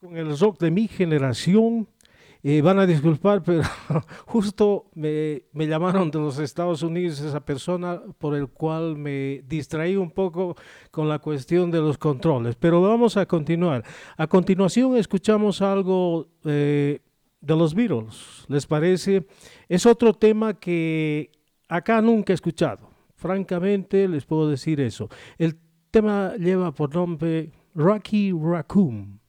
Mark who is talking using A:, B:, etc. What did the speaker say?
A: con el rock de mi generación. Van a disculpar, pero justo me llamaron de los Estados Unidos esa persona por el cual me distraí un poco con la cuestión de los controles. Pero vamos a continuar. A continuación escuchamos algo de los Beatles. ¿Les parece? Es otro tema que acá nunca he escuchado. Francamente, les puedo decir eso. El tema lleva por nombre Rocky Raccoon.